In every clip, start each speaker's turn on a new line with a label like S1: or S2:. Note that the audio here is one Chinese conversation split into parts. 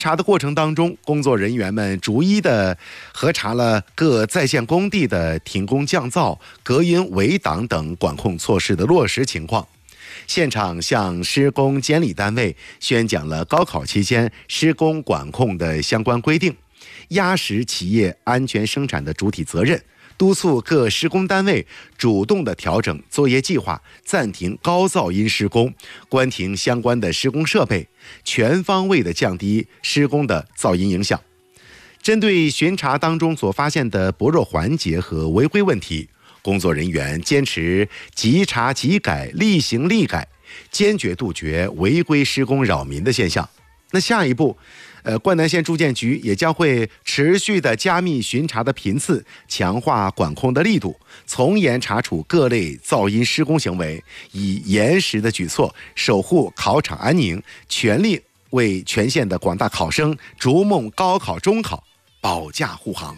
S1: 查的过程当中，工作人员们逐一的核查了各在线工地的停工降噪、隔音围挡等管控措施的落实情况。现场向施工监理单位宣讲了高考期间施工管控的相关规定，压实企业安全生产的主体责任，督促各施工单位主动地调整作业计划，暂停高噪音施工，关停相关的施工设备，全方位地降低施工的噪音影响。针对巡查当中所发现的薄弱环节和违规问题，工作人员坚持即查即改、立行立改，坚决杜绝违规施工扰民的现象。那下一步，灌南县住建局也将会持续的加密巡查的频次，强化管控的力度，从严查处各类噪音施工行为，以严实的举措守护考场安宁，全力为全县的广大考生逐梦高考、中考保驾护航。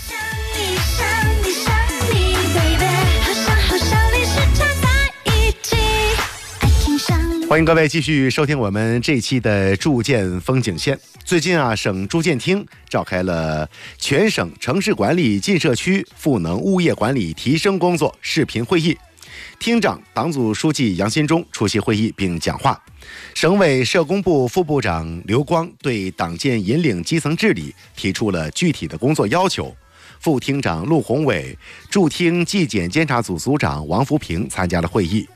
S1: 欢迎各位继续收听我们这一期的筑建风景线。最近省住建厅召开了全省城市管理进社区赋能物业管理提升工作视频会议，厅长、党组书记杨新忠出席会议并讲话。省委社工部副部长刘光对党建引领基层治理提出了具体的工作要求。副厅长陆宏伟、驻厅纪检监察组组长王福平参加了会议。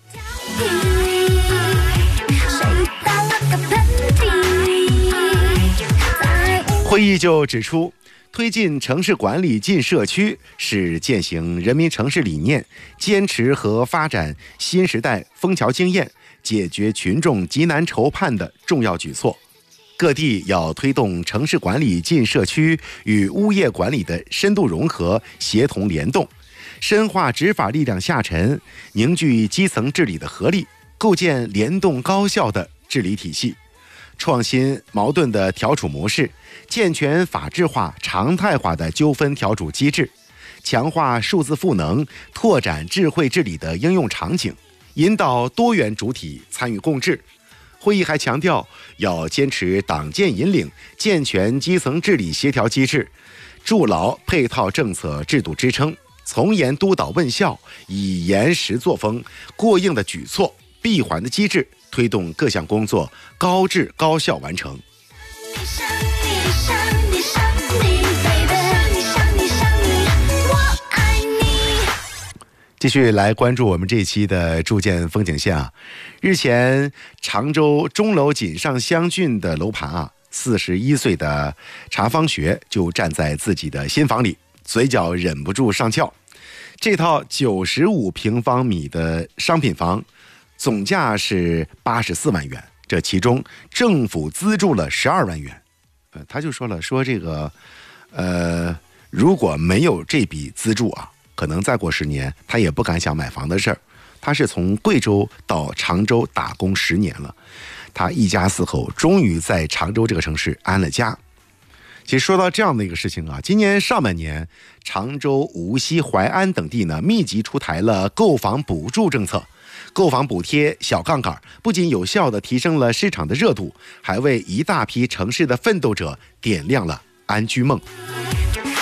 S1: 会议就指出，推进城市管理进社区是践行人民城市理念，坚持和发展新时代枫桥经验，解决群众急难愁盼的重要举措。各地要推动城市管理进社区与物业管理的深度融合、协同联动，深化执法力量下沉，凝聚基层治理的合力，构建联动高效的治理体系，创新矛盾的调处模式，健全法治化、常态化的纠纷调处机制，强化数字赋能，拓展智慧治理的应用场景，引导多元主体参与共治。会议还强调，要坚持党建引领，健全基层治理协调机制，筑牢配套政策制度支撑，从严督导问效，以严实作风、过硬的举措、闭环的机制，推动各项工作高质高效完成。继续来关注我们这一期的筑建风景线。日前，常州钟楼锦上乡郡的楼盘41岁的查方学就站在自己的新房里，嘴角忍不住上翘。这套95平方米的商品房总价是84万元，这其中政府资助了12万元。他就说了，说这个如果没有这笔资助可能再过10年他也不敢想买房的事儿。他是从贵州到常州打工10年了，他一家4口终于在常州这个城市安了家。其实说到这样的一个事情今年上半年常州、无锡、淮安等地呢密集出台了购房补助政策，购房补贴、小杠杆不仅有效地提升了市场的热度，还为一大批城市的奋斗者点亮了安居梦。